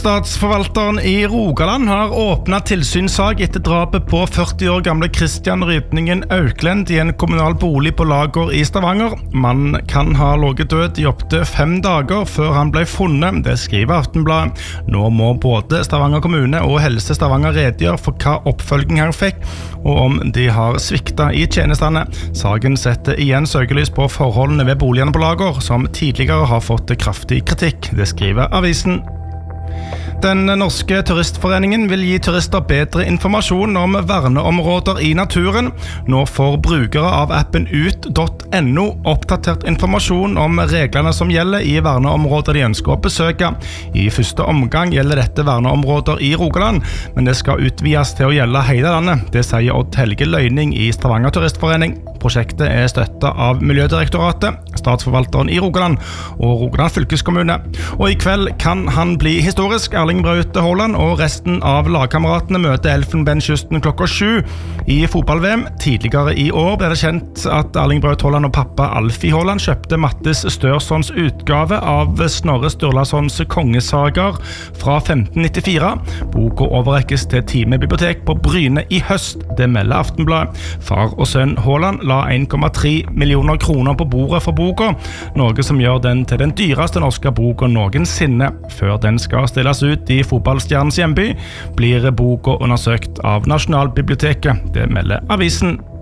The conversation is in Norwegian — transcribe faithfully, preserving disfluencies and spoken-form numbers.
Statsforvalteren i Rogaland har åpnet tilsynssak etter drapet på førti år gamle Christian Rydningen Auklend i en kommunal bolig på Lager i Stavanger. Mannen kan ha ligget død i opptil fem dager før han ble funnet, det skriver Aftenbladet. Nå må både Stavanger kommune og Helse Stavanger redegjøre for hva oppfølging han fikk, og om de har sviktet i tjenestene. Saken setter igjen søkelys på forholdene ved boligene på Lager, som tidligere har fått kraftig kritikk, det skriver avisen. Den norske turistforeningen vil gi turister bedre informasjon om verneområder i naturen. Nå får brukere av appen ut punktum no oppdatert informasjon om reglene som gjelder i verneområder de ønsker å besøke. I første omgang gjelder dette verneområder i Rogaland, men det skal utvides til å gjelde hele landet. Det sier Odd Helge Løyning i Stavanger Turistforening. Prosjektet er støttet av Miljødirektoratet, Statsforvalteren i Rogaland og Rogaland fylkeskommune. Og i kveld kan han bli historisk. Erling Braut Haaland og resten av lagkameratene møter Elfenbenskysten klokka sju i fotball-V M. Tidligere i år ble det kjent at Erling Braut Haaland og pappa Alfie Haaland kjøpte Mattis Størsons utgave av Snorre Sturlasons kongesager fra femten nittifire. Boka overrekkes til Time bibliotek på Bryne i høst, det melder Aftenbladet. Far og sønn Haaland la en komma tre millioner kroner på bordet for boka, noe som gjør den til den dyreste norske boka noensinne. Før den skal stilles ut i fotballstjernens hjemby, blir boka undersøkt av Nasjonalbiblioteket, det melder avisen.